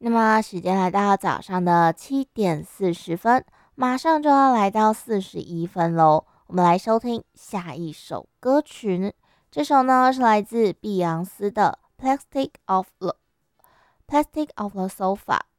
那么时间来到早上的7点40分，马上就要来到41分喽。我们来收听下一首歌曲，这首呢是来自碧昂斯的《Plastic of the Sofa》。